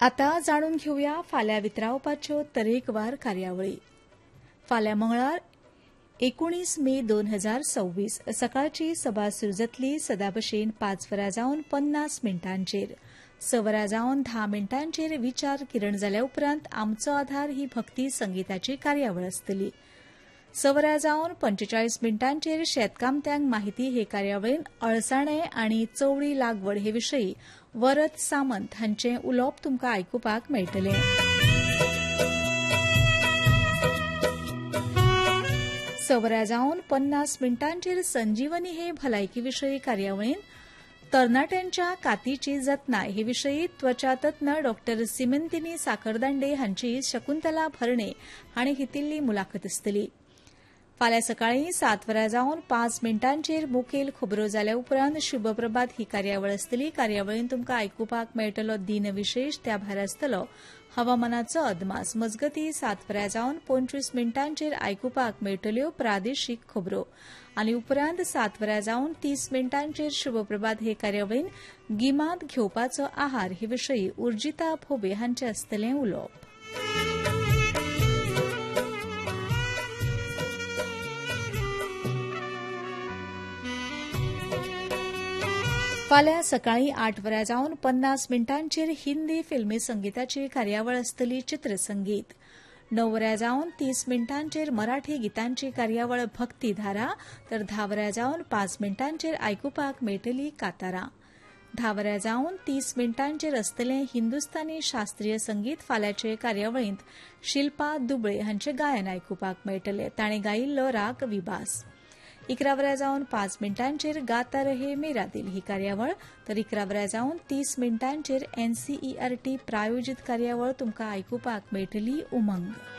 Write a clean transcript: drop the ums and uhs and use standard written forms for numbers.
आता जाणून घेऊया फाल्यां वितरावपाच्यो तरेकवार कार्यावळी. फाल्यां मंगळार 19 मे 2026 सकाळची सभा सुरू जातली. सदा भशेन 5 वरां जावन 50 मिनटांचेर. 6 वरां जावन 10 मिनटांचेर विचार किरण जाल्या उपरांत आमचो आधार ही भक्ती संगीताची कार्यावळ आसतली. 6 वरां जावन 45 मिनटांचेर शेतकामत्यांक माहिती हे कार्यावळीन अळसाणे आनी चवळी लागवड हे विशयी वरद सामंत हांचें उलोवप तुमकां आयकुपाक मेळटलें. 6 वरां जावन 50 मिनटांचेर संजीवनी हे भलायकी विशयी कार्यावळीन तरणाट्यांच्या कातीची जतनाय हे विशयी त्वचा तज्ञ डॉ. सिमंतिनी साखरदांडे हांची शकुंतला भरणे हांणी घेतिल्ली मुलाखत आसतली. फाल्यां सकाळीं 7 वरां जावन 5 मिनटांचेर मुखेल खबरो जाल्या उपरांत शुभप्रभात ही कार्यावळ आसतली. कार्यावळीन तुमकां आयकुपाक मेळटलो दिनविशेश. त्या भायर आसतलो हवामानाचो अदमास. मजगतीं 7 वरां जावन 25 मिनटांचेर आयकुपाक मेळटल्यो प्रादेशीक खबरो आनी उपरांत 7 वरां जावन 30 मिनटांचेर शुभप्रभात हे कार्यावळीन गिमांत घेवपाचो आहार हे विशयी उर्जिता भोबे हांचें आसतलें उलोवप. फाल्यां सकाळीं 8 वरां जावन 50 मिनटांचेर हिंदी फिल्मी संगीताची कार्यावळ आसतली. चित्रसंगीत. 9 वरां जावन 30 मिनटांचेर मराठी गितांची कार्यावळ भक्तीधारा. तर 10 वरां जावन 5 मिनटांचेर आयकुपाक मेळटली कांतारां. 10 वरां जावन 30 मिनटांचेर आसतलें हिंदुस्तानी शास्त्रीय संगीत. फाल्यांचे कार्यावळींत शिल्पा दुबळे हांचें गायन आयकुपाक मेळटलें. ताणें गायिल्लो राग विबास. 11 वरां जावन 5 मिनटांचेर गाता रहे मेरा दिल ही कार्यावळ. तर 11 वरां जावन 30 मिनटांचेर NCERT प्रायोजीत कार्यावळ तुमकां आयकुपाक मेळटली उमंग.